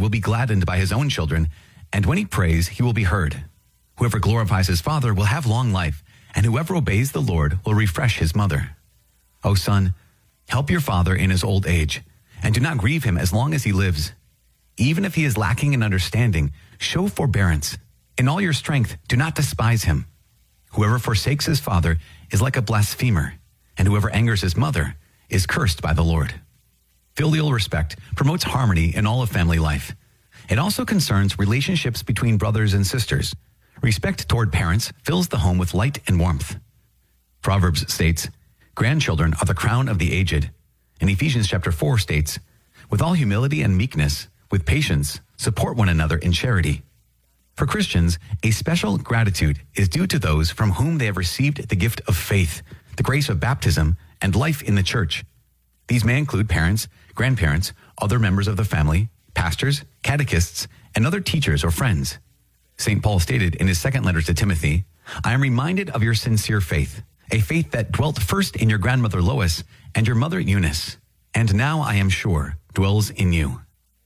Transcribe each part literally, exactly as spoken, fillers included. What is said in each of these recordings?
will be gladdened by his own children, and when he prays, he will be heard. Whoever glorifies his father will have long life, and whoever obeys the Lord will refresh his mother. O son, help your father in his old age, and do not grieve him as long as he lives. Even if he is lacking in understanding, show forbearance. In all your strength, do not despise him. Whoever forsakes his father is like a blasphemer, and whoever angers his mother is cursed by the Lord. Filial respect promotes harmony in all of family life. It also concerns relationships between brothers and sisters. Respect toward parents fills the home with light and warmth. Proverbs states, grandchildren are the crown of the aged. And Ephesians chapter four states, with all humility and meekness, with patience, support one another in charity. For Christians, a special gratitude is due to those from whom they have received the gift of faith, the grace of baptism, and life in the church. These may include parents, grandparents, other members of the family, pastors, catechists, and other teachers or friends. Saint Paul stated in his second letter to Timothy, I am reminded of your sincere faith, a faith that dwelt first in your grandmother Lois and your mother Eunice, and now I am sure dwells in you.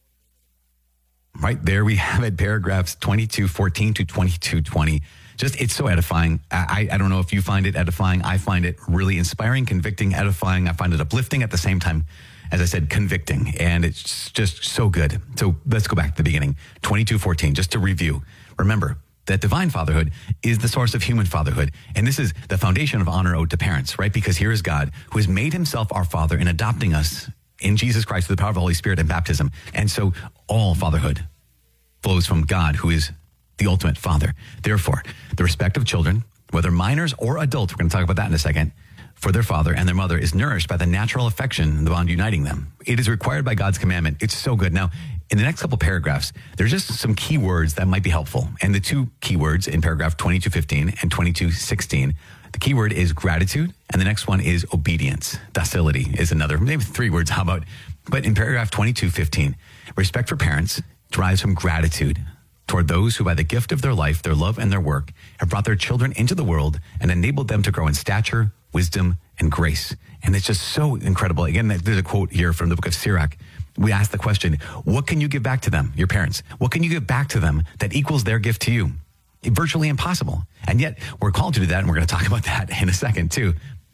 Right there we have it, paragraphs twenty-two fourteen to twenty-two twenty. Just, it's so edifying. I, I don't know if you find it edifying. I find it really inspiring, convicting, edifying. I find it uplifting at the same time, as I said, convicting. And it's just so good. So let's go back to the beginning. twenty-two fourteen, just to review. Remember that divine fatherhood is the source of human fatherhood. And this is the foundation of honor owed to parents, right? Because here is God who has made himself our father in adopting us in Jesus Christ through the power of the Holy Spirit and baptism. And so all fatherhood flows from God, who is the ultimate father. Therefore, the respect of children, whether minors or adults, we're going to talk about that in a second, for their father and their mother is nourished by the natural affection and the bond uniting them. It is required by God's commandment. It's so good. Now, in the next couple paragraphs, there's just some key words that might be helpful. And the two key words in paragraph twenty-two fifteen and twenty-two sixteen, the key word is gratitude, and the next one is obedience. Docility is another, maybe three words, how about? But in paragraph twenty-two fifteen, respect for parents derives from gratitude toward those who by the gift of their life, their love, and their work have brought their children into the world and enabled them to grow in stature, wisdom, and grace. And it's just so incredible. Again, there's a quote here from the book of Sirach. We ask the question, what can you give back to them, your parents? What can you give back to them that equals their gift to you? Virtually impossible. And yet we're called to do that, and we're going to talk about that in a second too.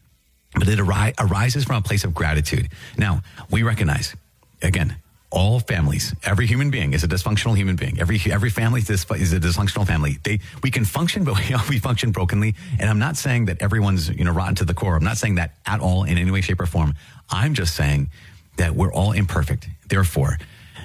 But it ari- arises from a place of gratitude. Now, we recognize, again, all families, every human being is a dysfunctional human being. Every every family is, dis- is a dysfunctional family. They we can function, but we, we function brokenly. And I'm not saying that everyone's you know rotten to the core. I'm not saying that at all in any way, shape, or form. I'm just saying that we're all imperfect. Therefore,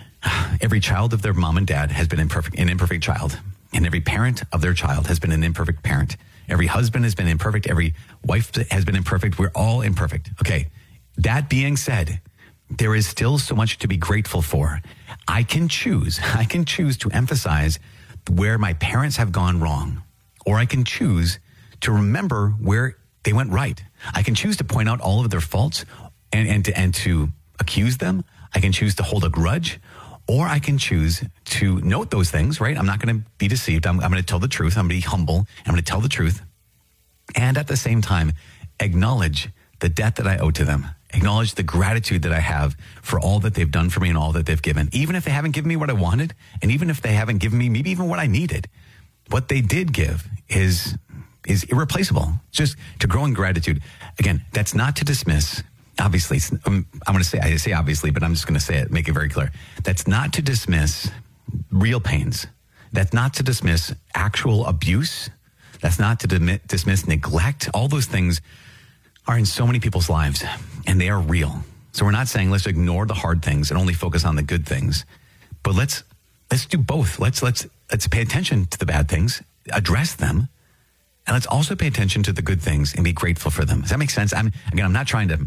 every child of their mom and dad has been imperfect, an imperfect child, and every parent of their child has been an imperfect parent. Every husband has been imperfect. Every wife has been imperfect. We're all imperfect. Okay. That being said, there is still so much to be grateful for. I can choose. I can choose to emphasize where my parents have gone wrong, or I can choose to remember where they went right. I can choose to point out all of their faults and, and, to, and to accuse them. I can choose to hold a grudge, or I can choose to note those things, right? I'm not going to be deceived. I'm, I'm going to tell the truth. I'm going to be humble. I'm going to tell the truth. And at the same time, acknowledge the debt that I owe to them. Acknowledge the gratitude that I have for all that they've done for me and all that they've given. Even if they haven't given me what I wanted, and even if they haven't given me maybe even what I needed, what they did give is is irreplaceable. Just to grow in gratitude. Again, that's not to dismiss, obviously, um, I'm going to say, I say obviously, but I'm just going to say it, make it very clear. That's not to dismiss real pains. That's not to dismiss actual abuse. That's not to dimi- dismiss neglect. All those things are in so many people's lives, and they are real. So we're not saying let's ignore the hard things and only focus on the good things, but let's let's do both. Let's let's let's pay attention to the bad things, address them, and let's also pay attention to the good things and be grateful for them. Does that make sense? I'm again, I'm not trying to.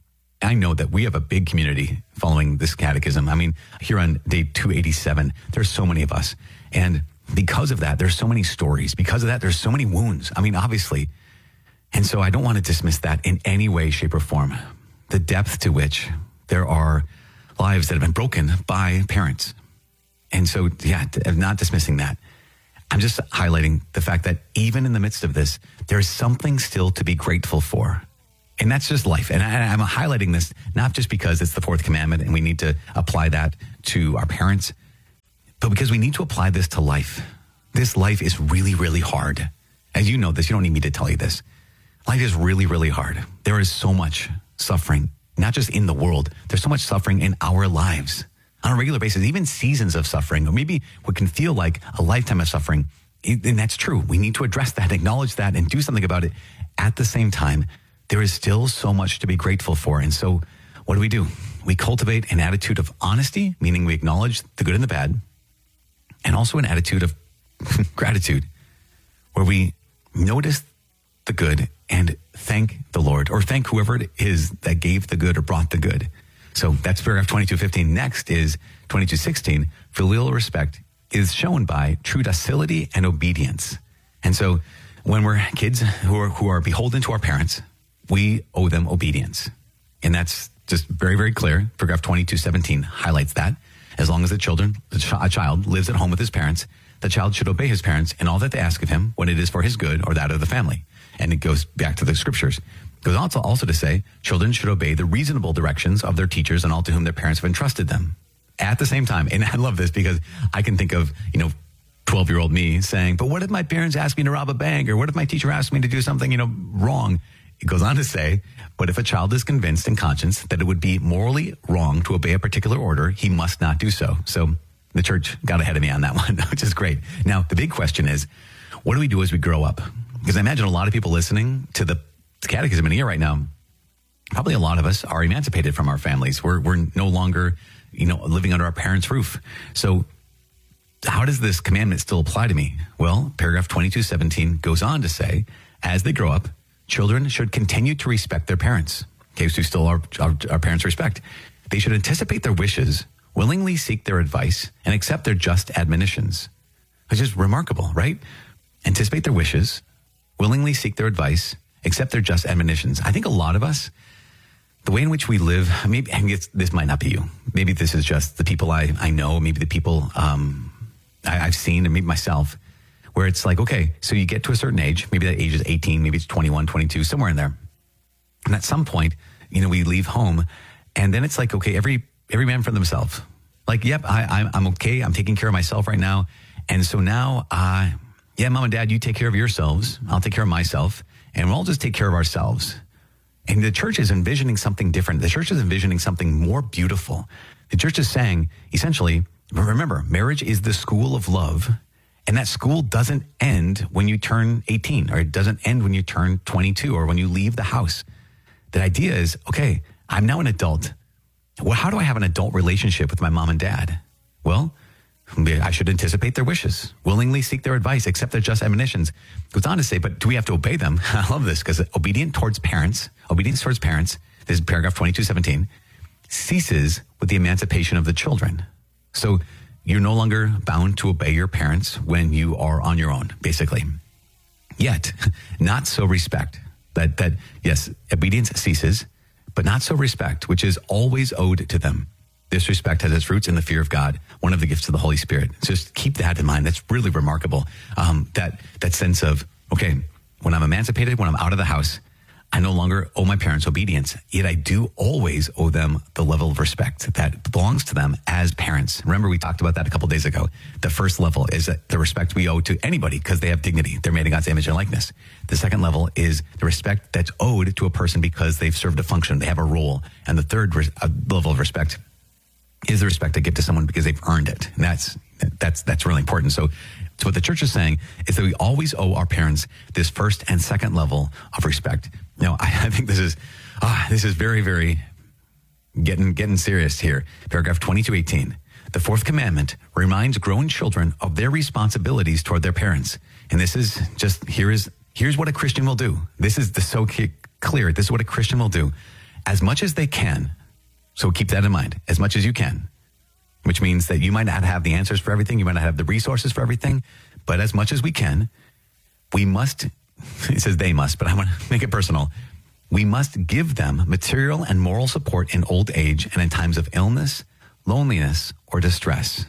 I know that we have a big community following this catechism. I mean, here on day two eighty-seven, there's so many of us, and because of that, there's so many stories. Because of that, there's so many wounds. I mean, obviously. And so I don't want to dismiss that in any way, shape, or form. The depth to which there are lives that have been broken by parents. And so, yeah, not dismissing that. I'm just highlighting the fact that even in the midst of this, there's something still to be grateful for. And that's just life. And I, I'm highlighting this not just because it's the fourth commandment and we need to apply that to our parents, but because we need to apply this to life. This life is really, really hard. As you know this, you don't need me to tell you this. Life is really, really hard. There is so much suffering, not just in the world. There's so much suffering in our lives on a regular basis, even seasons of suffering, or maybe what can feel like a lifetime of suffering. And that's true. We need to address that, acknowledge that, and do something about it. At the same time, there is still so much to be grateful for. And so what do we do? We cultivate an attitude of honesty, meaning we acknowledge the good and the bad, and also an attitude of gratitude, where we notice the good and thank the Lord, or thank whoever it is that gave the good or brought the good. So that's paragraph twenty-two fifteen. Next is twenty-two sixteen. Filial respect is shown by true docility and obedience. And so when we're kids who are, who are beholden to our parents, we owe them obedience. And that's just very, very clear. Paragraph twenty-two seventeen highlights that. As long as the children, the ch- a child lives at home with his parents, the child should obey his parents in all that they ask of him when it is for his good or that of the family. And it goes back to the scriptures. It goes also, also to say, children should obey the reasonable directions of their teachers and all to whom their parents have entrusted them. At the same time, and I love this because I can think of, you know, twelve-year-old me saying, but what if my parents ask me to rob a bank? Or what if my teacher asks me to do something, you know, wrong? It goes on to say, but if a child is convinced in conscience that it would be morally wrong to obey a particular order, he must not do so. So the church got ahead of me on that one, which is great. Now, the big question is, what do we do as we grow up? Because I imagine a lot of people listening to the catechism in here right now, probably a lot of us are emancipated from our families. We're, we're no longer, you know, living under our parents' roof. So how does this commandment still apply to me? Well, paragraph twenty-two seventeen goes on to say, as they grow up, children should continue to respect their parents. Okay, so still our, our, our parents' respect. They should anticipate their wishes, willingly seek their advice, and accept their just admonitions. Which is remarkable, right? Anticipate their wishes, willingly seek their advice, accept their just admonitions. I think a lot of us, the way in which we live, maybe and it's, this might not be you. Maybe this is just the people I, I know, maybe the people um, I, I've seen, and maybe myself, where it's like, okay, so you get to a certain age, maybe that age is eighteen, maybe it's twenty-one, twenty-two, somewhere in there. And at some point, you know, we leave home, and then it's like, okay, every every man for themselves. Like, yep, I, I'm, I'm okay. I'm taking care of myself right now. And so now, uh, yeah, mom and dad, you take care of yourselves. I'll take care of myself. And we'll all just take care of ourselves. And the church is envisioning something different. The church is envisioning something more beautiful. The church is saying, essentially, remember, marriage is the school of love. And that school doesn't end when you turn eighteen, or it doesn't end when you turn twenty-two, or when you leave the house. The idea is, okay, I'm now an adult. Well, how do I have an adult relationship with my mom and dad? Well, I should anticipate their wishes, willingly seek their advice, accept their just admonitions. Goes on to say, but do we have to obey them? I love this, because obedient towards parents, obedience towards parents, this is paragraph twenty-two seventeen, ceases with the emancipation of the children. So you're no longer bound to obey your parents when you are on your own, basically. Yet, not so respect. That, that yes, obedience ceases, but not so respect, which is always owed to them. This respect has its roots in the fear of God, one of the gifts of the Holy Spirit. Just keep that in mind. That's really remarkable. Um, that that sense of, okay, when I'm emancipated, when I'm out of the house, I no longer owe my parents obedience, yet I do always owe them the level of respect that belongs to them as parents. Remember, we talked about that a couple days ago. The first level is the respect we owe to anybody because they have dignity. They're made in God's image and likeness. The second level is the respect that's owed to a person because they've served a function, they have a role. And the third res- uh, level of respect is the respect I give to someone because they've earned it. And that's that's that's really important. So, so what the church is saying is that we always owe our parents this first and second level of respect. Now, I, I think this is ah, this is very, very getting getting serious here. Paragraph twenty-two eighteen. The fourth commandment reminds grown children of their responsibilities toward their parents. And this is just, here is here's what a Christian will do. This is the so clear. This is what a Christian will do. As much as they can, so keep that in mind, as much as you can, which means that you might not have the answers for everything. You might not have the resources for everything, but as much as we can, we must, it says they must, but I want to make it personal. We must give them material and moral support in old age and in times of illness, loneliness, or distress.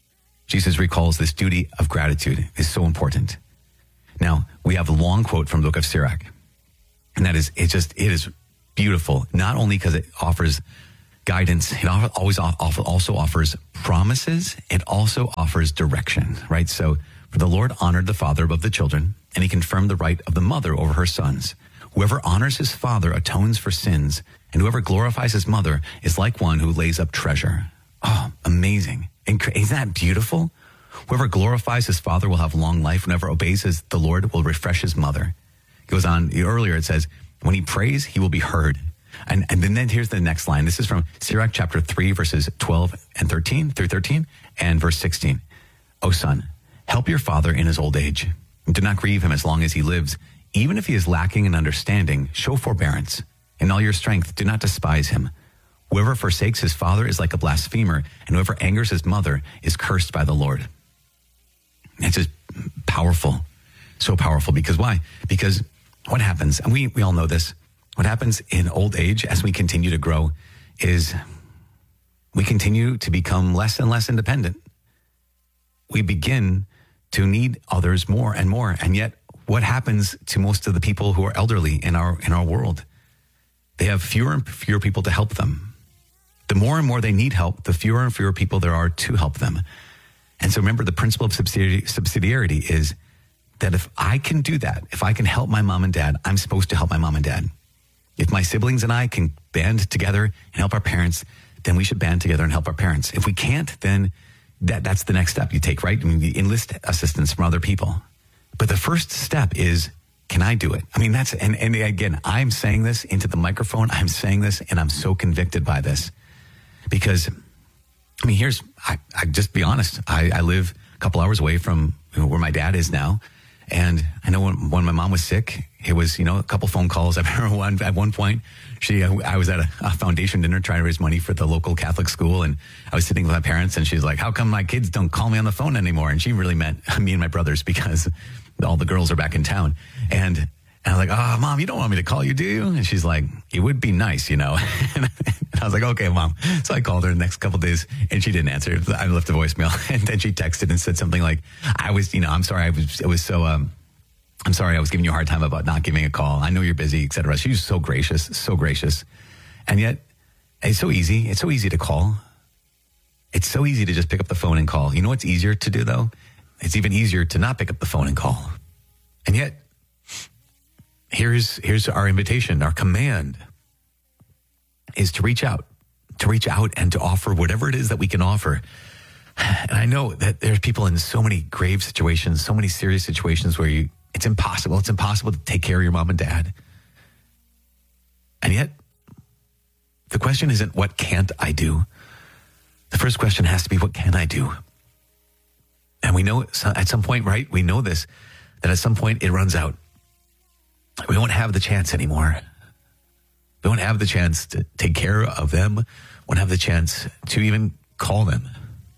Jesus recalls this duty of gratitude is so important. Now, we have a long quote from the book of Sirach, and that is, it just, it is beautiful, not only because it offers guidance. It always also offers promises. It also offers direction, right? So, for the Lord honored the father above the children, and he confirmed the right of the mother over her sons. Whoever honors his father atones for sins, and whoever glorifies his mother is like one who lays up treasure. Oh, amazing. Isn't that beautiful? Whoever glorifies his father will have long life. Whoever obeys his, the Lord will refresh his mother. It goes on, earlier it says, when he prays, he will be heard. And, and then here's the next line. This is from Sirach chapter three, verses twelve and thirteen through thirteen, and verse sixteen. O son, help your father in his old age. Do not grieve him as long as he lives. Even if he is lacking in understanding, show forbearance. In all your strength, do not despise him. Whoever forsakes his father is like a blasphemer, and whoever angers his mother is cursed by the Lord. It's just powerful. So powerful. Because why? Because what happens, and we, we all know this, what happens in old age as we continue to grow is we continue to become less and less independent. We begin to need others more and more. And yet, what happens to most of the people who are elderly in our in our world? They have fewer and fewer people to help them. The more and more they need help, the fewer and fewer people there are to help them. And so remember, the principle of subsidiarity, subsidiarity is that if I can do that, if I can help my mom and dad, I'm supposed to help my mom and dad. If my siblings and I can band together and help our parents, then we should band together and help our parents. If we can't, then that, that's the next step you take, right? I mean, you enlist assistance from other people. But the first step is, can I do it? I mean, that's, and, and again, I'm saying this into the microphone. I'm saying this, and I'm so convicted by this. Because, I mean, here's, I, I just be honest. I, I live a couple hours away from, you know, where my dad is now. And I know when, when my mom was sick, it was, you know, a couple phone calls. I remember one, at one point, she, I was at a, a foundation dinner trying to raise money for the local Catholic school. And I was sitting with my parents, and she's like, how come my kids don't call me on the phone anymore? And she really meant me and my brothers, because all the girls are back in town. And, and I was like, oh, Mom, you don't want me to call you, do you? And she's like, it would be nice, you know. And I was like, okay, Mom. So I called her the next couple of days, and she didn't answer. I left a voicemail, and then she texted and said something like, I was, you know, I'm sorry. I was, it was so, um, I'm sorry I was giving you a hard time about not giving a call. I know you're busy, et cetera. She was so gracious, so gracious. And yet, it's so easy. It's so easy to call. It's so easy to just pick up the phone and call. You know what's easier to do, though? It's even easier to not pick up the phone and call. And yet, here's here's our invitation, our command is to reach out, to reach out and to offer whatever it is that we can offer. And I know that there's people in so many grave situations, so many serious situations where you, it's impossible. It's impossible to take care of your mom and dad. And yet, the question isn't, what can't I do? The first question has to be, what can I do? And we know at some point, right? We know this, that at some point it runs out. We won't have the chance anymore. We won't have the chance to take care of them. We won't have the chance to even call them.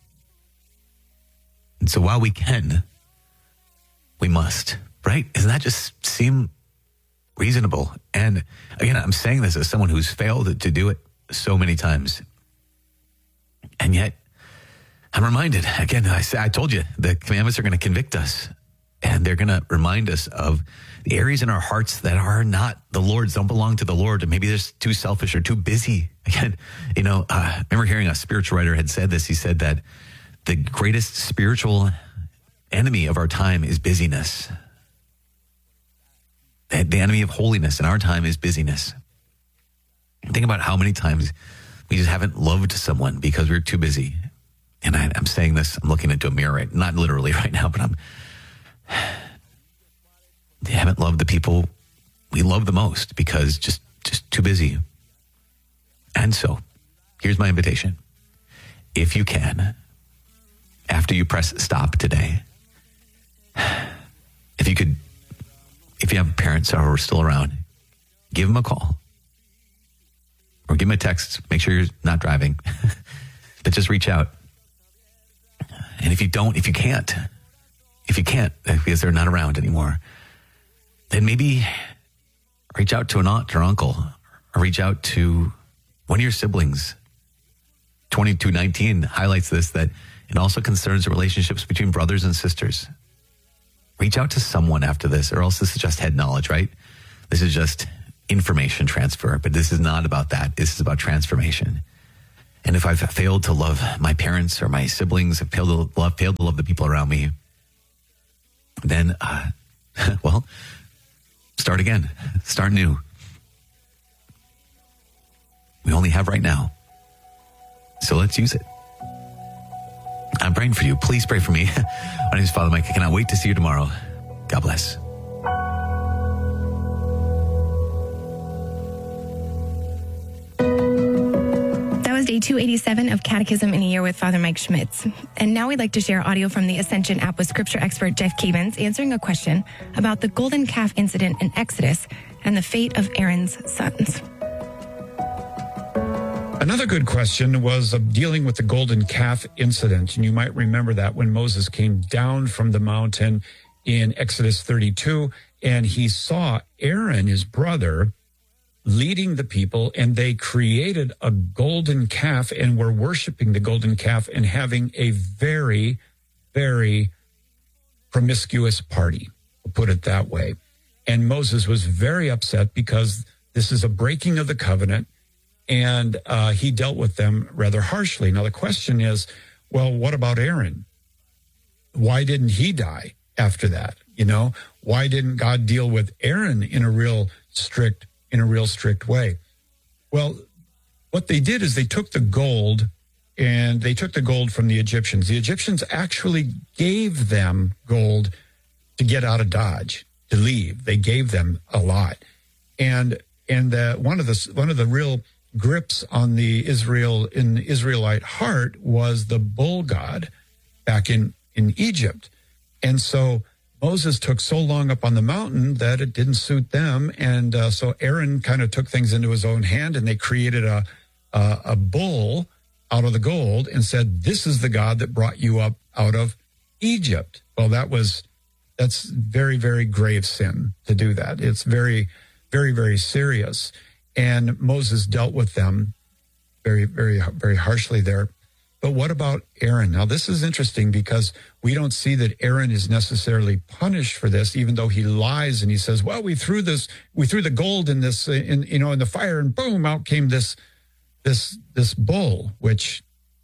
And so while we can, we must, right? Doesn't that just seem reasonable? And again, I'm saying this as someone who's failed to do it so many times. And yet, I'm reminded, again, I, I told you, the commandments are going to convict us. And they're going to remind us of the areas in our hearts that are not the Lord's, don't belong to the Lord. And maybe they're too selfish or too busy. Again, you know, uh, I remember hearing a spiritual writer had said this. He said that the greatest spiritual enemy of our time is busyness. The, the enemy of holiness in our time is busyness. Think about how many times we just haven't loved someone because we're too busy. And I, I'm saying this, I'm looking into a mirror, right? Not literally right now, but I'm, they haven't loved the people we love the most because just, just too busy. And so, here's my invitation. If you can, after you press stop today, if you could, if you have parents who are still around, give them a call. Or give them a text. Make sure you're not driving. But just reach out. And if you don't, if you can't, if you can't, because they're not around anymore, then maybe reach out to an aunt or uncle, or reach out to one of your siblings. twenty-two nineteen highlights this, that it also concerns the relationships between brothers and sisters. Reach out to someone after this, or else this is just head knowledge, right? This is just information transfer, but this is not about that. This is about transformation. And if I've failed to love my parents or my siblings, have failed to love, failed to love the people around me, then, uh, well, start again. Start new. We only have right now. So let's use it. I'm praying for you. Please pray for me. My name is Father Mike. I cannot wait to see you tomorrow. God bless. Day two eighty-seven of Catechism in a Year with Father Mike Schmitz. And now we'd like to share audio from the Ascension app with scripture expert Jeff Cavins answering a question about the golden calf incident in Exodus and the fate of Aaron's sons. Another good question was uh, dealing with the golden calf incident. And you might remember that when Moses came down from the mountain in Exodus thirty-two, and he saw Aaron, his brother, leading the people, and they created a golden calf and were worshiping the golden calf and having a very, very promiscuous party, we'll put it that way. And Moses was very upset because this is a breaking of the covenant, and uh, he dealt with them rather harshly. Now, the question is, well, what about Aaron? Why didn't he die after that? You know, why didn't God deal with Aaron in a real strict in a real strict way? Well, what they did is they took the gold and they took the gold from the Egyptians. The Egyptians actually gave them gold to get out of Dodge, to leave. They gave them a lot. And and uh, one of the one of the real grips on the Israel in the Israelite heart was the bull god back in, in Egypt. And so Moses took so long up on the mountain that it didn't suit them. And uh, so Aaron kind of took things into his own hand, and they created a, a a bull out of the gold and said, this is the God that brought you up out of Egypt. Well, that was, that's very, very grave sin to do that. It's very, very, very serious. And Moses dealt with them very, very, very harshly there. But what about Aaron? Now, this is interesting because we don't see that Aaron is necessarily punished for this, even though he lies and he says, well, we threw this, we threw the gold in this, in, you know, in the fire, and boom, out came this, this, this bull, which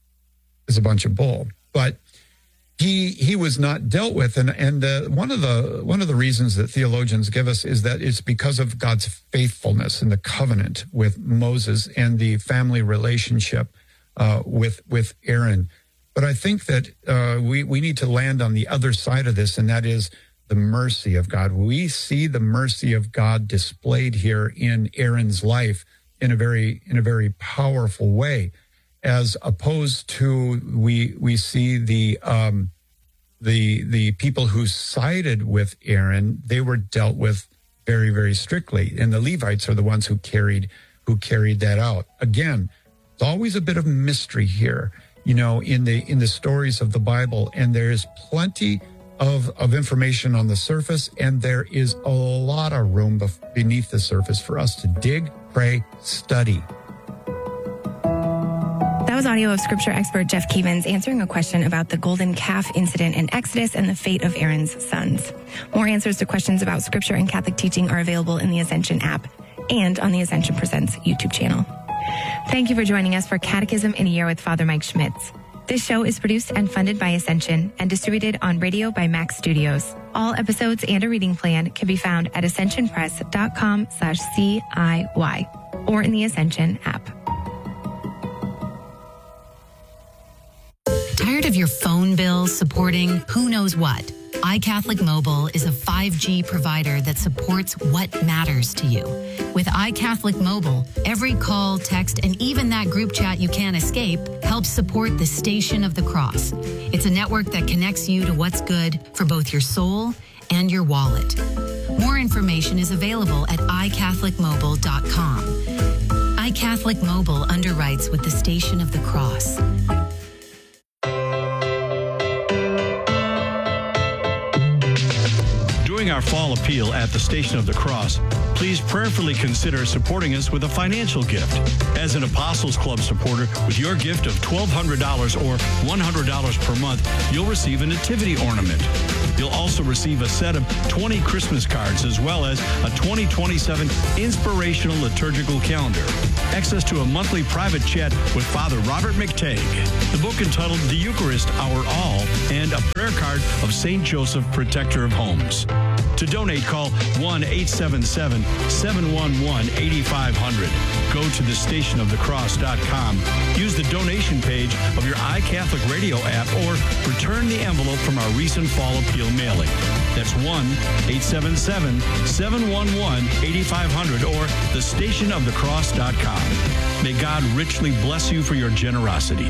is a bunch of bull. But he, he was not dealt with. And, and uh, one of the, one of the reasons that theologians give us is that it's because of God's faithfulness in the covenant with Moses and the family relationship Uh, with with Aaron. But I think that uh, we, we need to land on the other side of this, and that is the mercy of God. We see the mercy of God displayed here in Aaron's life in a very in a very powerful way, as opposed to we we see the um, the the people who sided with Aaron. They were dealt with very, very strictly, and the Levites are the ones who carried who carried that out. Again, it's always a bit of mystery here, you know, in the in the stories of the Bible, and there is plenty of, of information on the surface, and there is a lot of room bef- beneath the surface for us to dig, pray, study. That was audio of scripture expert Jeff Cavins answering a question about the golden calf incident in Exodus and the fate of Aaron's sons. More answers to questions about scripture and Catholic teaching are available in the Ascension app and on the Ascension Presents YouTube channel. Thank you for joining us for Catechism in a Year with Father Mike Schmitz. This show is produced and funded by Ascension and distributed on radio by Max Studios. All episodes and a reading plan can be found at ascensionpress.com slash CIY or in the Ascension app. Tired of your phone bill supporting who knows what? iCatholic Mobile is a five G provider that supports what matters to you. With iCatholic Mobile, every call, text, and even that group chat you can't escape helps support the Station of the Cross. It's a network that connects you to what's good for both your soul and your wallet. More information is available at i catholic mobile dot com. iCatholic Mobile underwrites with the Station of the Cross. During our fall appeal at the Station of the Cross, please prayerfully consider supporting us with a financial gift. As an Apostles Club supporter, with your gift of twelve hundred dollars or one hundred dollars per month, you'll receive a nativity ornament. You'll also receive a set of twenty Christmas cards as well as a twenty twenty-seven inspirational liturgical calendar. Access to a monthly private chat with Father Robert McTagg. The book entitled The Eucharist, Our All, and a prayer card of Saint Joseph, Protector of Homes. To donate, call one eight seven seven, seven one one, eight five zero zero. Go to the station of the cross dot com. Use the donation page of your iCatholic Radio app or return the envelope from our recent Fall Appeal mailing. That's one eight seven seven, seven one one, eight five zero zero or the station of the cross dot com. May God richly bless you for your generosity.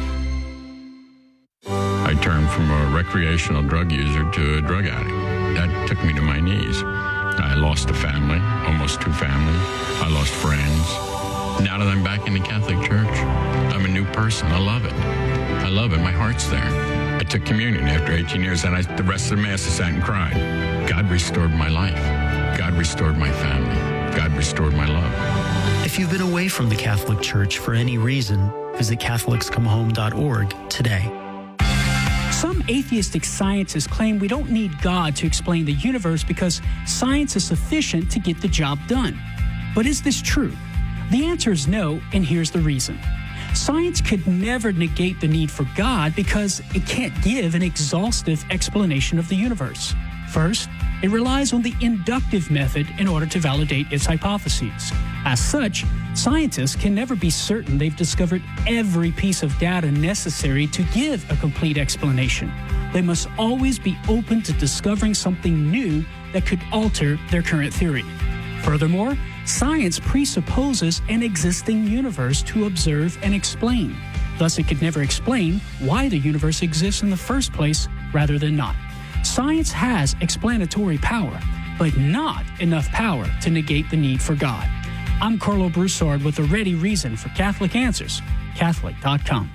I turned from a recreational drug user to a drug addict. That took me to my knees. I lost a family, almost two families. I lost friends. Now that I'm back in the Catholic Church, I'm a new person. I love it. I love it. My heart's there. I took communion after eighteen years, and I, the rest of the Mass I sat and cried. God restored my life. God restored my family. God restored my love. If you've been away from the Catholic Church for any reason, visit Catholics Come Home dot org today. Some atheistic scientists claim we don't need God to explain the universe because science is sufficient to get the job done. But is this true? The answer is no, and here's the reason. Science could never negate the need for God because it can't give an exhaustive explanation of the universe. First, it relies on the inductive method in order to validate its hypotheses. As such, scientists can never be certain they've discovered every piece of data necessary to give a complete explanation. They must always be open to discovering something new that could alter their current theory. Furthermore, science presupposes an existing universe to observe and explain. Thus, it could never explain why the universe exists in the first place rather than not. Science has explanatory power, but not enough power to negate the need for God. I'm Carlo Broussard with a ready reason for Catholic Answers, Catholic dot com.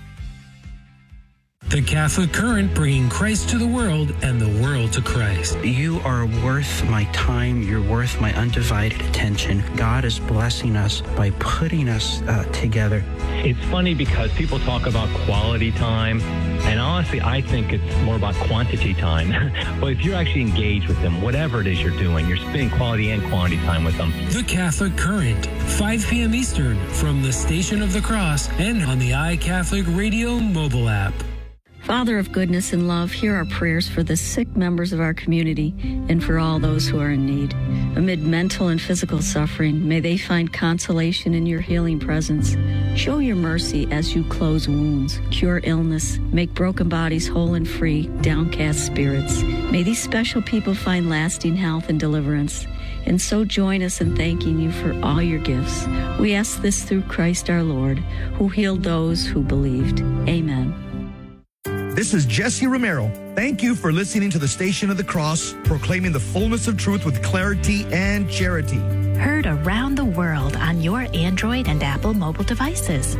The Catholic Current, bringing Christ to the world and the world to Christ. You are worth my time. You're worth my undivided attention. God is blessing us by putting us uh, together. It's funny because people talk about quality time, and honestly, I think it's more about quantity time. But if you're actually engaged with them, whatever it is you're doing, you're spending quality and quantity time with them. The Catholic Current, five p.m. Eastern, from the Station of the Cross and on the iCatholic Radio mobile app. Father of goodness and love, hear our prayers for the sick members of our community and for all those who are in need. Amid mental and physical suffering, may they find consolation in your healing presence. Show your mercy as you close wounds, cure illness, make broken bodies whole and free, downcast spirits. May these special people find lasting health and deliverance. And so join us in thanking you for all your gifts. We ask this through Christ our Lord, who healed those who believed. Amen. This is Jesse Romero. Thank you for listening to the Station of the Cross, proclaiming the fullness of truth with clarity and charity. Heard around the world on your Android and Apple mobile devices.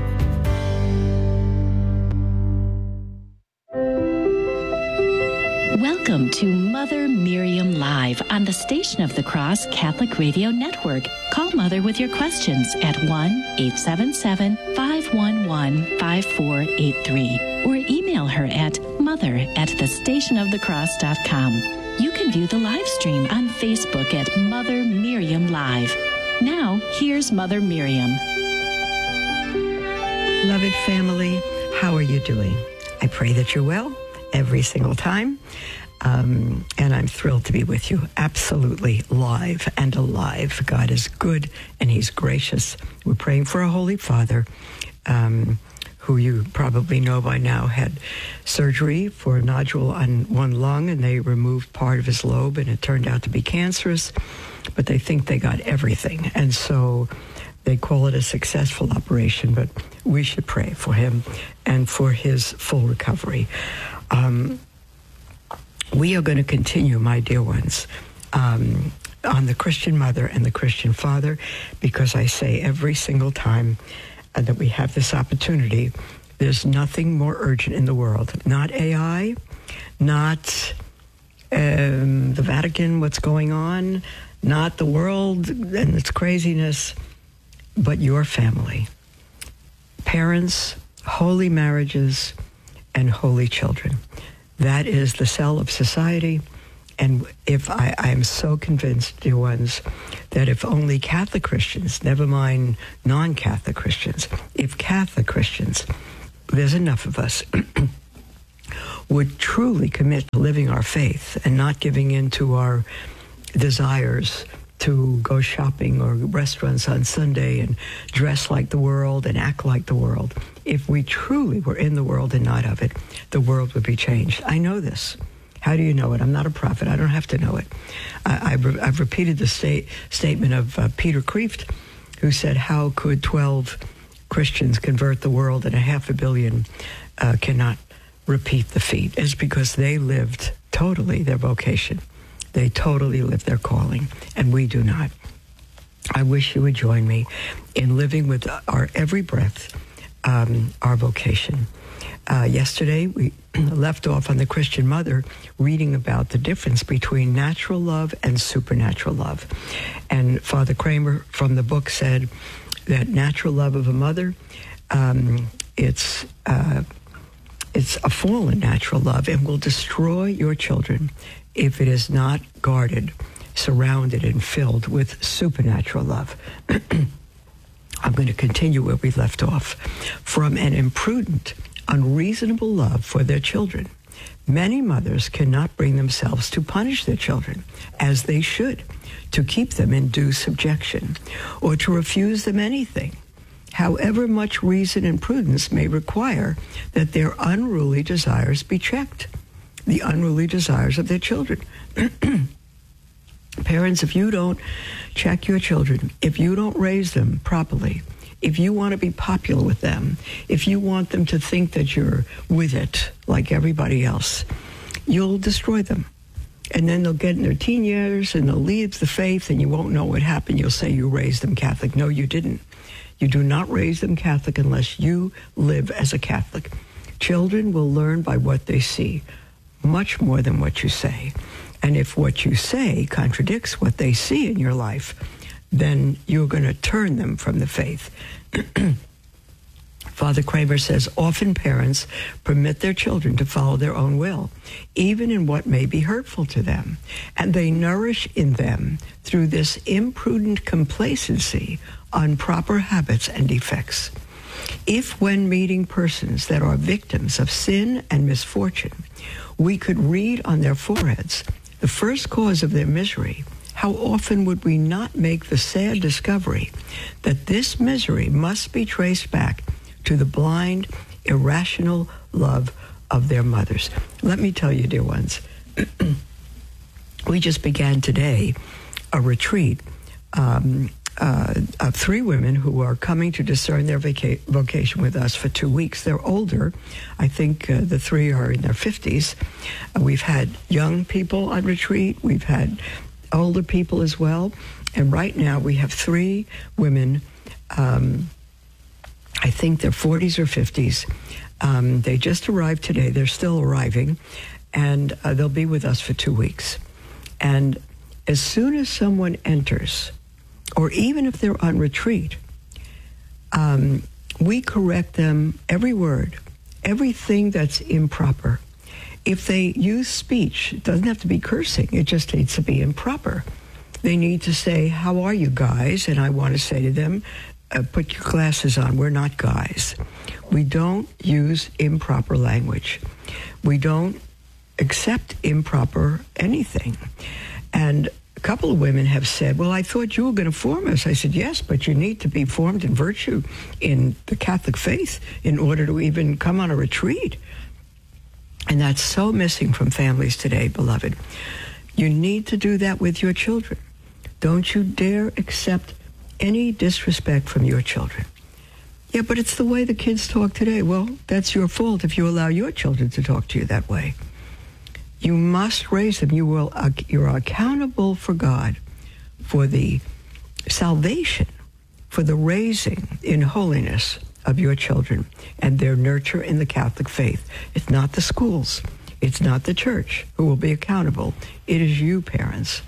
Welcome to Mother Miriam Live on the Station of the Cross Catholic Radio Network. Call Mother with your questions at one eight seven seven, five one one, five four eight three or email her at mother at the station of the cross dot com. You can view the live stream on Facebook at Mother Miriam Live. Now, here's Mother Miriam. Beloved family, how are you doing? I pray that you're well every single time. Um, and I'm thrilled to be with you, absolutely live and alive. God is good and he's gracious. We're praying for a Holy Father, um, who you probably know by now had surgery for a nodule on one lung, and they removed part of his lobe, and it turned out to be cancerous, but they think they got everything. And so they call it a successful operation, but we should pray for him and for his full recovery. Um, we are going to continue, my dear ones, um, on the Christian mother and the Christian father, because I say every single time uh, that we have this opportunity, there's nothing more urgent in the world. Not A I, not um, the Vatican, what's going on, not the world and its craziness, but your family. Parents, holy marriages, and holy children. That is the cell of society. And if I, I am so convinced, dear ones, that if only Catholic Christians, never mind non-Catholic Christians, if Catholic Christians, there's enough of us, would truly commit to living our faith and not giving in to our desires to go shopping or restaurants on Sunday and dress like the world and act like the world. If we truly were in the world and not of it, the world would be changed. I know this. How do you know it? I'm not a prophet. I don't have to know it. I, I've, re- I've repeated the state, statement of uh, Peter Kreeft, who said, how could twelve Christians convert the world and a half a billion uh, cannot repeat the feat? It's because they lived totally their vocation. They totally lived their calling, and we do not. I wish you would join me in living with our every breath, um, our vocation. Uh, yesterday, we left off on the Christian mother reading about the difference between natural love and supernatural love. And Father Kramer from the book said that natural love of a mother, um, it's uh, it's a fallen natural love and will destroy your children if it is not guarded, surrounded, and filled with supernatural love. I'm going to continue where we left off. From an imprudent, unreasonable love for their children, many mothers cannot bring themselves to punish their children, as they should, to keep them in due subjection, or to refuse them anything, however much reason and prudence may require that their unruly desires be checked. The unruly desires of their children. Parents, if you don't check your children, if you don't raise them properly, if you want to be popular with them, if you want them to think that you're with it like everybody else, you'll destroy them. And then they'll get in their teen years and they'll leave the faith and you won't know what happened. You'll say you raised them Catholic. No, you didn't. You do not raise them Catholic unless you live as a Catholic. Children will learn by what they see, much more than what you say. And if what you say contradicts what they see in your life, then you're going to turn them from the faith. Father Kramer says, often parents permit their children to follow their own will, even in what may be hurtful to them. And they nourish in them, through this imprudent complacency, improper habits and defects. If when meeting persons that are victims of sin and misfortune, we could read on their foreheads the first cause of their misery, how often would we not make the sad discovery that this misery must be traced back to the blind, irrational love of their mothers? Let me tell you, dear ones, we just began today a retreat um, uh, of three women who are coming to discern their vaca- vocation with us for two weeks. They're older. I think uh, the three are in their fifties. Uh, we've had young people on retreat. We've had older people as well. And right now we have three women, um, I think they're forties or fifties. Um, they just arrived today. They're still arriving. And uh, they'll be with us for two weeks. And as soon as someone enters, or even if they're on retreat, um, we correct them every word, everything that's improper. If they use speech, it doesn't have to be cursing. It just needs to be improper. They need to say, how are you guys? And I want to say to them, uh, put your glasses on. We're not guys. We don't use improper language. We don't accept improper anything. And a couple of women have said, well, I thought you were going to form us. I said, yes, but you need to be formed in virtue in the Catholic faith in order to even come on a retreat. And that's so missing from families today, beloved. You need to do that with your children. Don't you dare accept any disrespect from your children. Yeah, but it's the way the kids talk today. Well, that's your fault if you allow your children to talk to you that way. You must raise them. You will, uh, you're accountable for God, for the salvation, for the raising in holiness of your children and their nurture in the Catholic faith. It's not the schools. It's not the church who will be accountable. It is you, parents.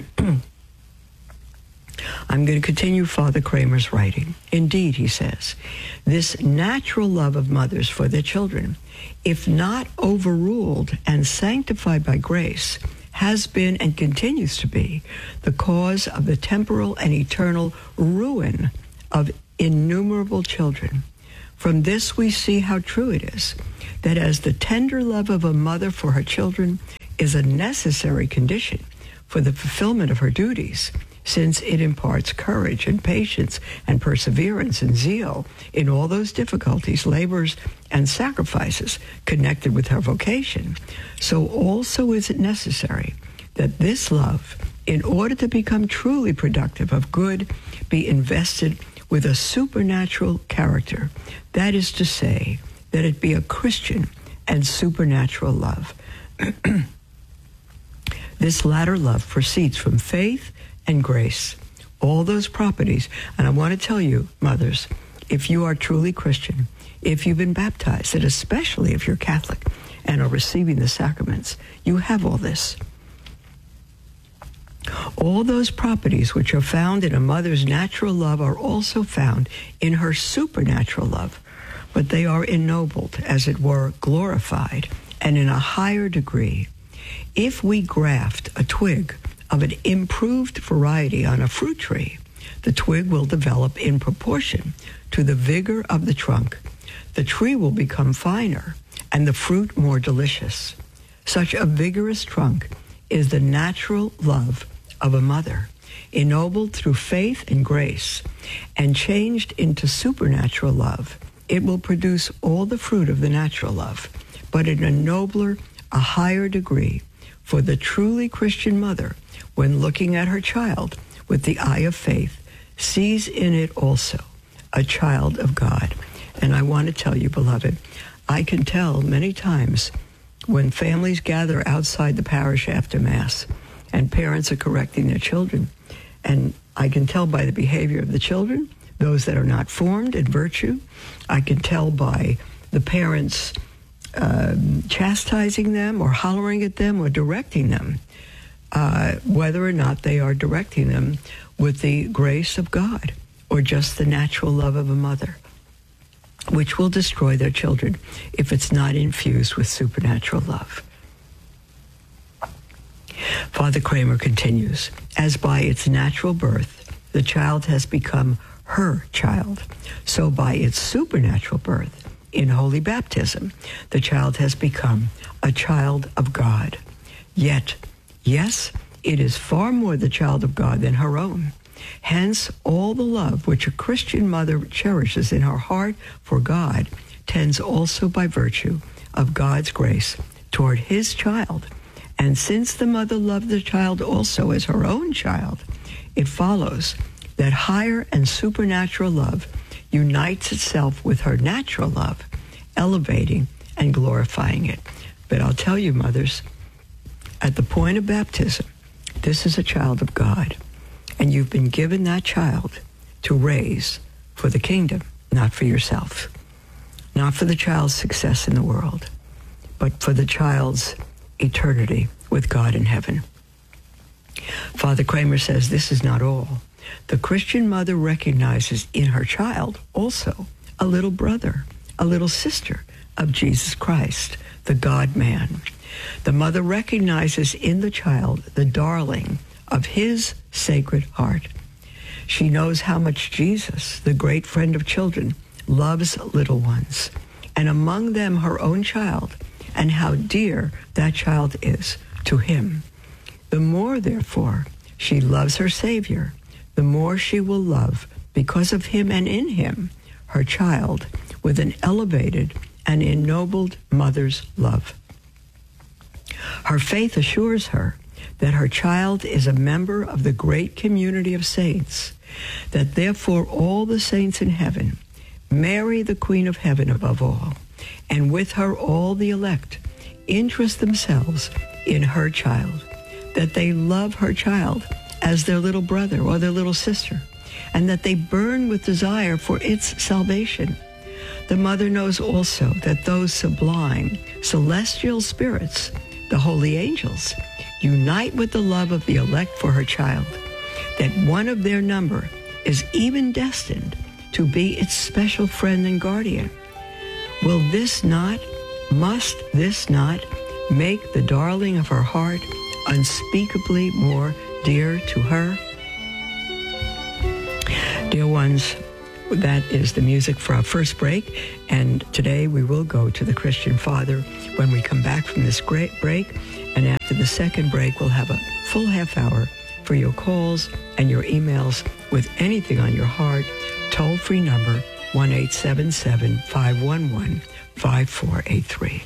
I'm going to continue Father Kramer's writing. Indeed, he says, this natural love of mothers for their children, if not overruled and sanctified by grace, has been and continues to be the cause of the temporal and eternal ruin of innumerable children. From this we see how true it is that as the tender love of a mother for her children is a necessary condition for the fulfillment of her duties, since it imparts courage and patience and perseverance and zeal in all those difficulties, labors, and sacrifices connected with her vocation, so also is it necessary that this love, in order to become truly productive of good, be invested with a supernatural character. That is to say, that it be a Christian and supernatural love. This latter love proceeds from faith and grace, all those properties. And I want to tell you, mothers, if you are truly Christian, if you've been baptized, and especially if you're Catholic and are receiving the sacraments, you have all this. All those properties which are found in a mother's natural love are also found in her supernatural love, but they are ennobled, as it were, glorified, and in a higher degree. If we graft a twig of an improved variety on a fruit tree, the twig will develop in proportion to the vigor of the trunk. The tree will become finer and the fruit more delicious. Such a vigorous trunk is the natural love of a mother, ennobled through faith and grace and changed into supernatural love. It will produce all the fruit of the natural love, but in a nobler, a higher degree. For the truly Christian mother, when looking at her child with the eye of faith, sees in it also a child of God. And I want to tell you, beloved, I can tell many times when families gather outside the parish after Mass and parents are correcting their children, and I can tell by the behavior of the children, those that are not formed in virtue, I can tell by the parents Um, chastising them or hollering at them or directing them, uh, whether or not they are directing them with the grace of God or just the natural love of a mother, which will destroy their children if it's not infused with supernatural love. Father Kramer continues, as by its natural birth, the child has become her child, so by its supernatural birth, in holy baptism, the child has become a child of God. Yet, yes, it is far more the child of God than her own. Hence, all the love which a Christian mother cherishes in her heart for God tends also by virtue of God's grace toward his child. And since the mother loved the child also as her own child, it follows that higher and supernatural love unites itself with her natural love, elevating and glorifying it. But I'll tell you, mothers, at the point of baptism, this is a child of God, and you've been given that child to raise for the kingdom, not for yourself, not for the child's success in the world, but for the child's eternity with God in heaven. Father Kramer says this is not all. The Christian mother recognizes in her child also a little brother, a little sister of Jesus Christ, the God-man. The mother recognizes in the child the darling of his sacred heart. She knows how much Jesus, the great friend of children, loves little ones, and among them her own child, and how dear that child is to him. The more, therefore, she loves her Savior, the more she will love, because of him and in him, her child with an elevated and ennobled mother's love. Her faith assures her that her child is a member of the great community of saints, that therefore all the saints in heaven, Mary the Queen of Heaven above all, and with her all the elect, interest themselves in her child, that they love her child as their little brother or their little sister, and that they burn with desire for its salvation. The mother knows also that those sublime celestial spirits, the holy angels, unite with the love of the elect for her child, that one of their number is even destined to be its special friend and guardian. Will this not, must this not make the darling of her heart unspeakably more dear to her? Dear ones, that is the music for our first break. And today we will go to the Christian Father when we come back from this great break. And after the second break, we'll have a full half hour for your calls and your emails with anything on your heart. Toll-free number one eight seven seven, five one one, five four eight three.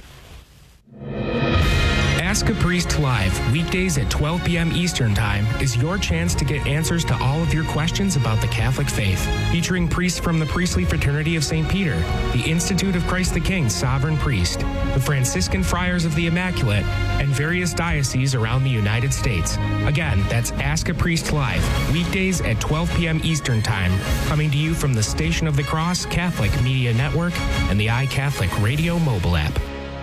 Ask a Priest Live, weekdays at twelve p.m. Eastern Time, is your chance to get answers to all of your questions about the Catholic faith. Featuring priests from the Priestly Fraternity of Saint Peter, the Institute of Christ the King Sovereign Priest, the Franciscan Friars of the Immaculate, and various dioceses around the United States. Again, that's Ask a Priest Live, weekdays at twelve p.m. Eastern Time, coming to you from the Station of the Cross Catholic Media Network and the iCatholic Radio mobile app.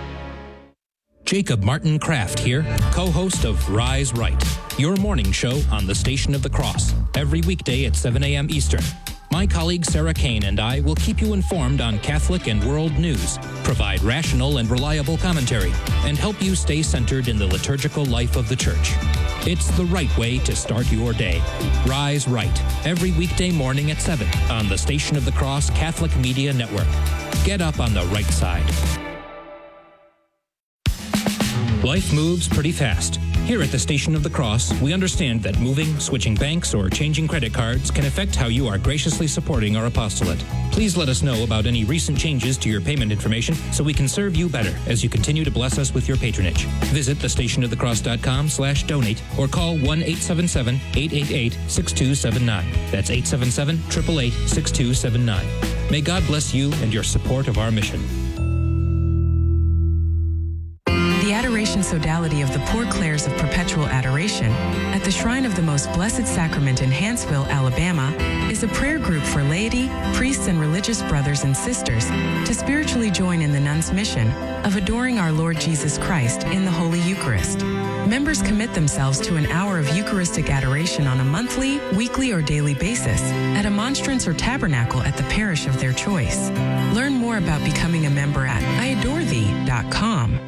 Jacob Martin Kraft here, co-host of Rise Right, your morning show on the Station of the Cross, every weekday at seven a.m. Eastern. My colleague Sarah Kane and I will keep you informed on Catholic and world news, provide rational and reliable commentary, and help you stay centered in the liturgical life of the Church. It's the right way to start your day. Rise Right, every weekday morning at seven on the Station of the Cross Catholic Media Network. Get up on the right side. Life moves pretty fast. Here at the Station of the Cross, we understand that moving, switching banks, or changing credit cards can affect how you are graciously supporting our apostolate. Please let us know about any recent changes to your payment information so we can serve you better as you continue to bless us with your patronage. Visit thestationofthecross.com slash donate or call one eight seven seven, eight eight eight, six two seven nine. That's eight seven seven, eight eight eight, six two seven nine. May God bless you and your support of our mission. The Adoration Sodality of the Poor Clares of Perpetual Adoration at the Shrine of the Most Blessed Sacrament in Hanceville, Alabama, is a prayer group for laity, priests, and religious brothers and sisters to spiritually join in the nuns' mission of adoring our Lord Jesus Christ in the Holy Eucharist. Members commit themselves to an hour of Eucharistic adoration on a monthly, weekly, or daily basis at a monstrance or tabernacle at the parish of their choice. Learn more about becoming a member at I adore thee dot com.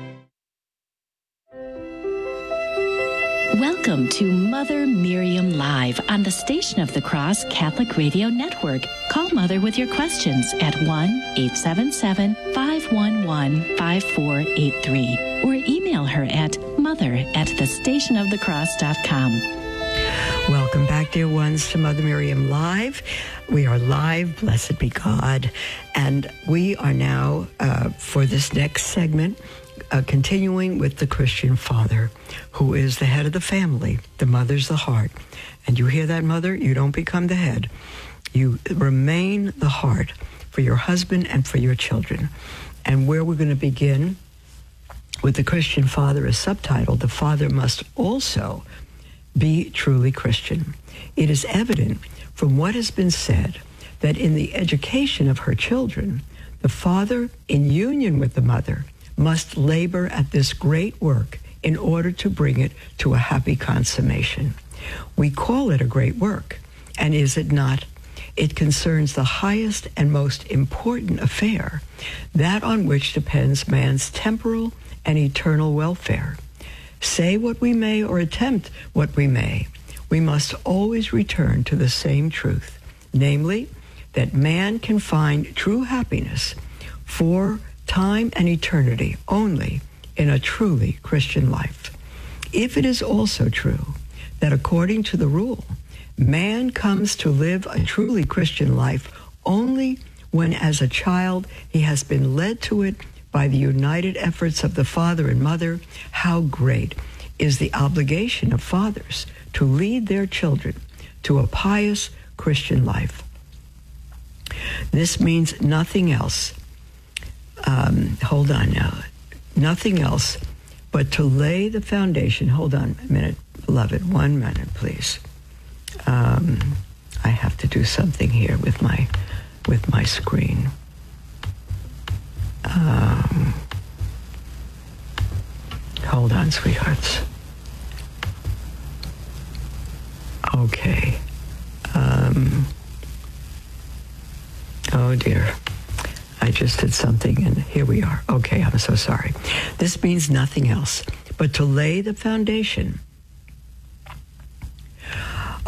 Welcome to Mother Miriam Live on the Station of the Cross Catholic Radio Network. Call Mother with your questions at one eight seven seven, five one one, five four eight three or email her at mother at the station of the cross dot com. Welcome back, dear ones, to Mother Miriam Live. We are live, blessed be God. And we are now, uh, for this next segment, Uh, continuing with the Christian Father, who is the head of the family. The mother's the heart. And you hear that, mother? You don't become the head. You remain the heart for your husband and for your children. And where we're going to begin with the Christian Father is subtitled, The Father Must Also Be Truly Christian. It is evident from what has been said that in the education of her children, the father, in union with the mother, must labor at this great work in order to bring it to a happy consummation. We call it a great work, and is it not? It concerns the highest and most important affair, that on which depends man's temporal and eternal welfare. Say what we may or attempt what we may, we must always return to the same truth, namely, that man can find true happiness for time and eternity only in a truly Christian life. If it is also true that according to the rule, man comes to live a truly Christian life only when as a child he has been led to it by the united efforts of the father and mother, how great is the obligation of fathers to lead their children to a pious Christian life. This means nothing else Um, hold on now. Nothing else but to lay the foundation. Hold on a minute, beloved. One minute, please. Um, I have to do something here with my with my screen. Um, hold on, sweethearts. Okay. Um, oh, dear. I just did something, and here we are. Okay, I'm so sorry. This means nothing else but to lay the foundation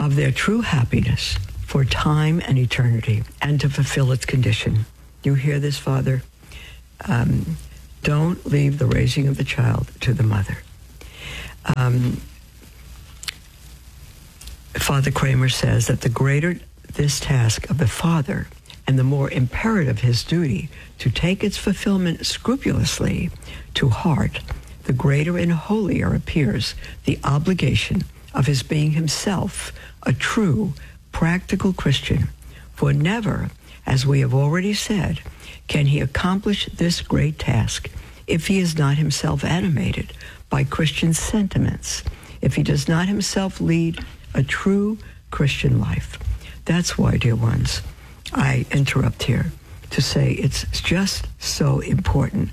of their true happiness for time and eternity and to fulfill its condition. You hear this, Father? Um, don't leave the raising of the child to the mother. Um, Father Kramer says that the greater this task of the father and the more imperative his duty to take its fulfillment scrupulously to heart, the greater and holier appears the obligation of his being himself a true, practical Christian. For never, as we have already said, can he accomplish this great task if he is not himself animated by Christian sentiments, if he does not himself lead a true Christian life. That's why, dear ones, I interrupt here to say it's just so important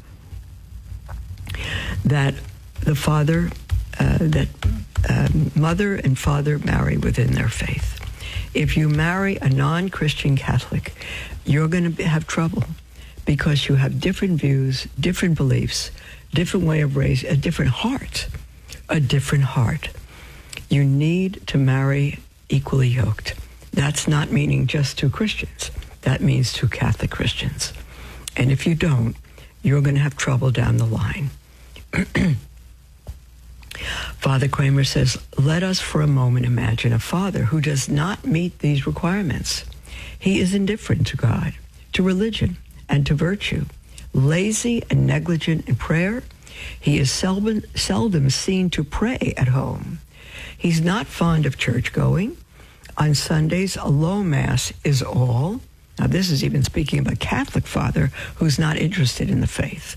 that the father, uh, that um, mother and father marry within their faith. If you marry a non-Christian Catholic, you're going to have trouble because you have different views, different beliefs, different way of raising, a different heart, a different heart. You need to marry equally yoked. That's not meaning just two Christians. That means two Catholic Christians. And if you don't, you're going to have trouble down the line. Father Kramer says, let us for a moment imagine a father who does not meet these requirements. He is indifferent to God, to religion, and to virtue, lazy and negligent in prayer. He is seldom, seldom seen to pray at home. He's not fond of church going. On Sundays, a low mass is all. Now, this is even speaking of a Catholic father who's not interested in the faith.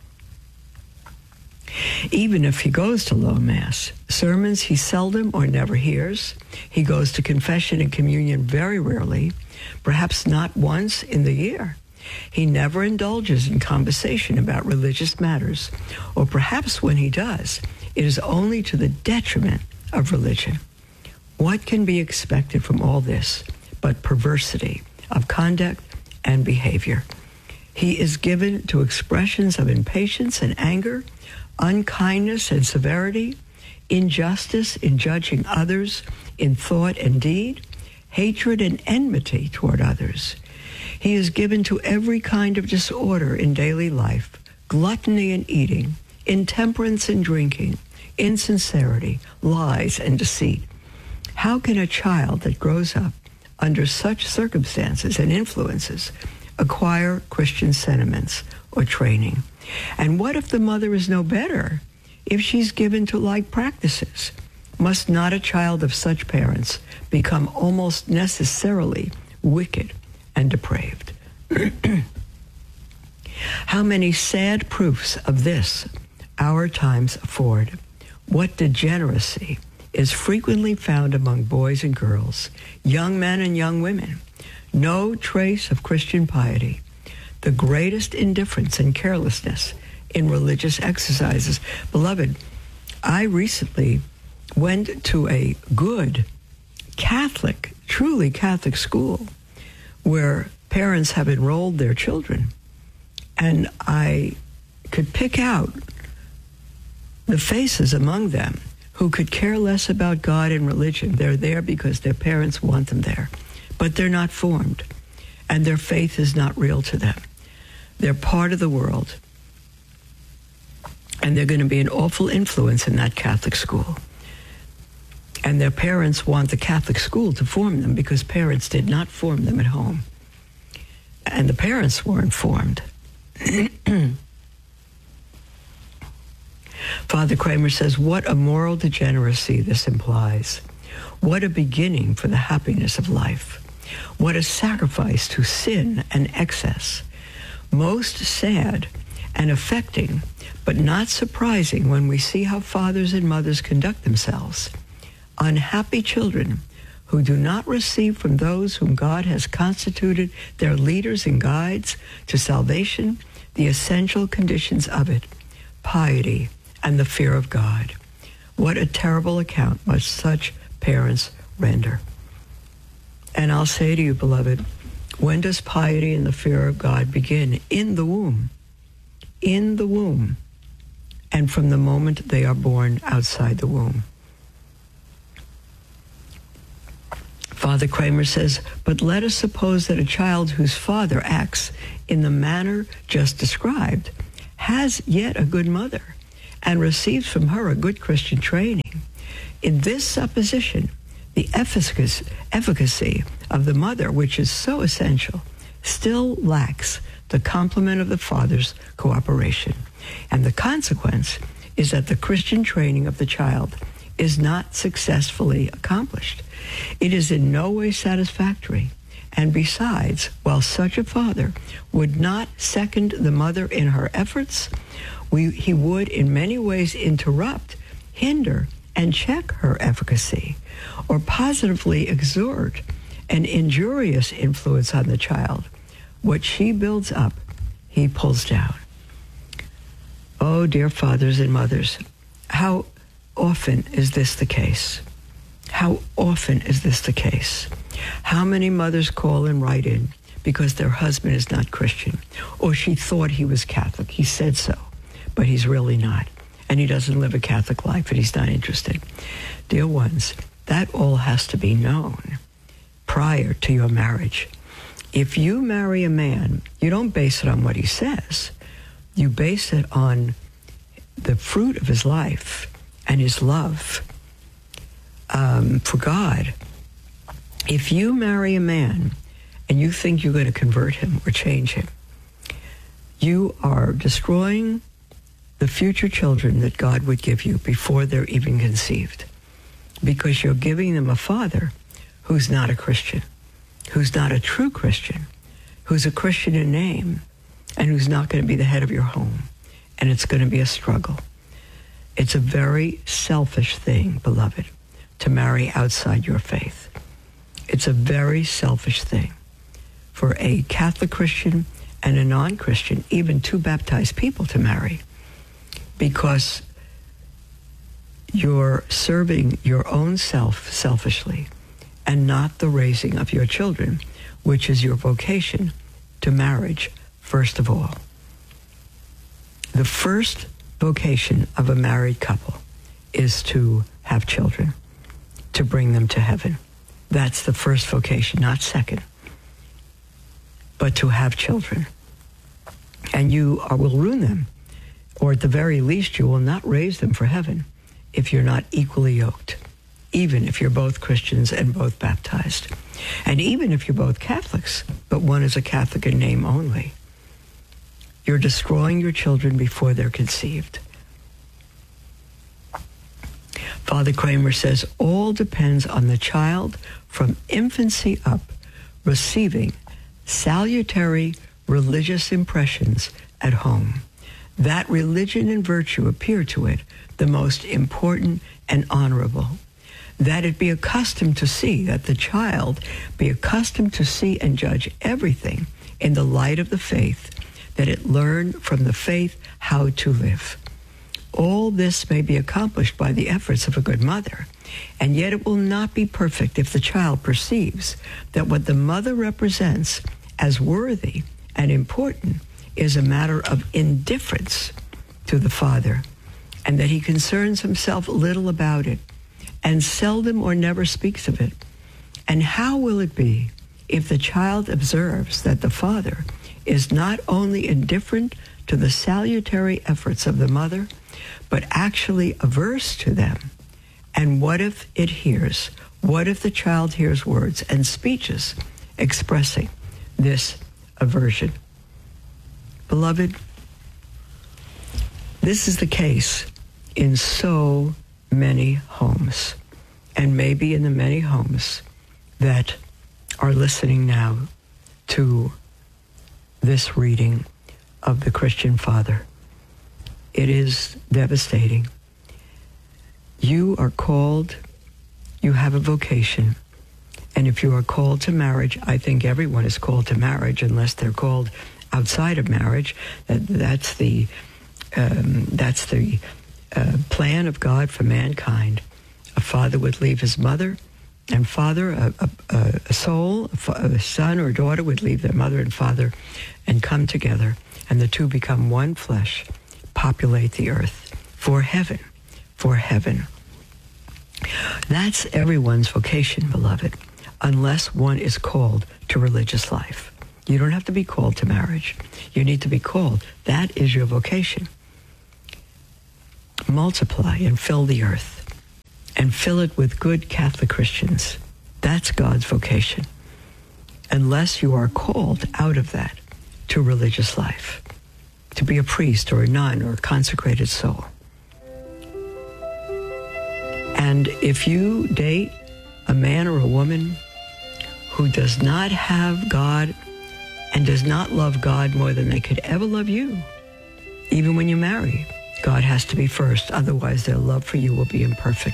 Even if he goes to low mass, sermons he seldom or never hears. He goes to confession and communion very rarely, perhaps not once in the year. He never indulges in conversation about religious matters, or perhaps when he does, it is only to the detriment of religion. What can be expected from all this but perversity of conduct and behavior? He is given to expressions of impatience and anger, unkindness and severity, injustice in judging others in thought and deed, hatred and enmity toward others. He is given to every kind of disorder in daily life, gluttony in eating, intemperance in drinking, insincerity, lies, and deceit. How can a child that grows up under such circumstances and influences acquire Christian sentiments or training? And what if the mother is no better, if she's given to like practices? Must not a child of such parents become almost necessarily wicked and depraved? How many sad proofs of this our times afford. What degeneracy is frequently found among boys and girls, young men and young women. No trace of Christian piety. The greatest indifference and carelessness in religious exercises. Beloved, I recently went to a good Catholic, truly Catholic school where parents have enrolled their children, and I could pick out the faces among them who could care less about God and religion. They're there because their parents want them there, but they're not formed, and their faith is not real to them. They're part of the world, and they're going to be an awful influence in that Catholic school. And their parents want the Catholic school to form them because parents did not form them at home. And the parents weren't formed. Father Kramer says, what a moral degeneracy this implies. What a beginning for the happiness of life. What a sacrifice to sin and excess. Most sad and affecting, but not surprising when we see how fathers and mothers conduct themselves. Unhappy children who do not receive from those whom God has constituted their leaders and guides to salvation the essential conditions of it, piety and the fear of God. What a terrible account must such parents render. And I'll say to you, beloved, when does piety and the fear of God begin? In the womb. In the womb. And from the moment they are born outside the womb. Father Kramer says, but let us suppose that a child whose father acts in the manner just described has yet a good mother and receives from her a good Christian training. In this supposition, the efficacy, efficacy of the mother, which is so essential, still lacks the complement of the father's cooperation. And the consequence is that the Christian training of the child is not successfully accomplished. It is in no way satisfactory. And besides, while such a father would not second the mother in her efforts, we, he would in many ways interrupt, hinder, and check her efficacy, or positively exert an injurious influence on the child. What she builds up, he pulls down. Oh, dear fathers and mothers, how often is this the case? How often is this the case? How many mothers call and write in because their husband is not Christian, or she thought he was Catholic. He said so, but he's really not. And he doesn't live a Catholic life, and he's not interested. Dear ones, that all has to be known prior to your marriage. If you marry a man, you don't base it on what he says. You base it on the fruit of his life and his love um, for God. If you marry a man and you think you're going to convert him or change him, you are destroying the future children that God would give you before they're even conceived, because you're giving them a father who's not a Christian, who's not a true Christian, who's a Christian in name, and who's not going to be the head of your home. And it's going to be a struggle. It's a very selfish thing, beloved, to marry outside your faith. It's a very selfish thing for a Catholic Christian and a non-Christian, even two baptized people, to marry, because you're serving your own self selfishly and not the raising of your children, which is your vocation to marriage, first of all. The first vocation of a married couple is to have children, to bring them to heaven. That's the first vocation, not second, but to have children. And you are, will ruin them, or at the very least, you will not raise them for heaven if you're not equally yoked, even if you're both Christians and both baptized. And even if you're both Catholics, but one is a Catholic in name only, you're destroying your children before they're conceived. Father Kramer says, all depends on the child from infancy up receiving salutary religious impressions at home. That religion and virtue appear to it the most important and honorable. That it be accustomed to see, that the child be accustomed to see and judge everything in the light of the faith, that it learn from the faith how to live. All this may be accomplished by the efforts of a good mother, and yet it will not be perfect if the child perceives that what the mother represents as worthy and important is a matter of indifference to the father, and that he concerns himself little about it, and seldom or never speaks of it. And how will it be if the child observes that the father is not only indifferent to the salutary efforts of the mother, but actually averse to them? And what if it hears, what if the child hears words and speeches expressing this aversion? Beloved, this is the case in so many homes, and maybe in the many homes that are listening now to this reading of the Christian Father. It is devastating. You are called, you have a vocation, and if you are called to marriage, I think everyone is called to marriage unless they're called outside of marriage. That, that's the um, that's the uh, plan of God for mankind. A father would leave his mother and father, a, a, a soul, a son or daughter would leave their mother and father and come together, and the two become one flesh, populate the earth for heaven, for heaven. That's everyone's vocation, beloved. unless one is called to religious life. You don't have to be called to marriage. You need to be called. That is your vocation. Multiply and fill the earth and fill it with good Catholic Christians. That's God's vocation. Unless you are called out of that to religious life, to be a priest or a nun or a consecrated soul. And if you date a man or a woman who does not have God and does not love God more than they could ever love you, even when you marry, God has to be first. Otherwise, their love for you will be imperfect.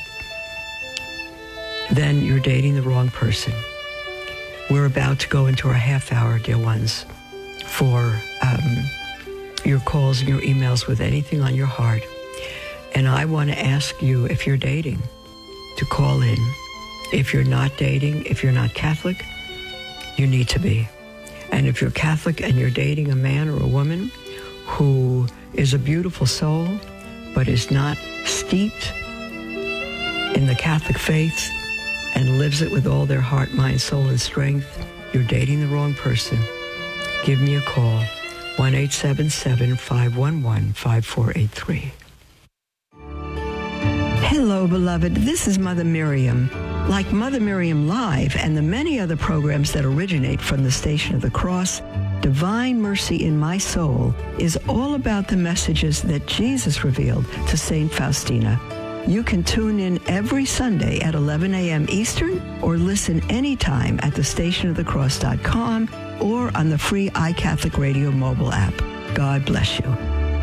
Then you're dating the wrong person. We're about to go into our half hour, dear ones, for um, your calls and your emails with anything on your heart. And I want to ask you, if you're dating, to call in. If you're not dating, if you're not Catholic, you need to be. And if you're Catholic and you're dating a man or a woman who is a beautiful soul, but is not steeped in the Catholic faith and lives it with all their heart, mind, soul, and strength, you're dating the wrong person. Give me a call, one eight seven seven, five one one, five four eight three. Hello, beloved. This is Mother Miriam. Like Mother Miriam Live and the many other programs that originate from the Station of the Cross, Divine Mercy in My Soul is all about the messages that Jesus revealed to Saint Faustina. You can tune in every Sunday at eleven a.m. Eastern or listen anytime at the station of the cross dot com or on the free iCatholic Radio mobile app. God bless you.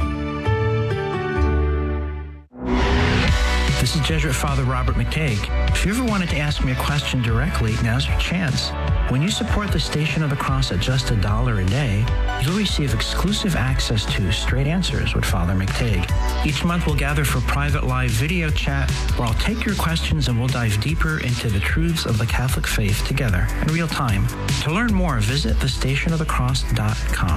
This is Jesuit Father Robert McTague. If you ever wanted to ask me a question directly, now's your chance. When you support the Station of the Cross at just a dollar a day, you'll receive exclusive access to Straight Answers with Father McTague. Each month we'll gather for private live video chat where I'll take your questions and we'll dive deeper into the truths of the Catholic faith together in real time. To learn more, visit the station of the cross dot com.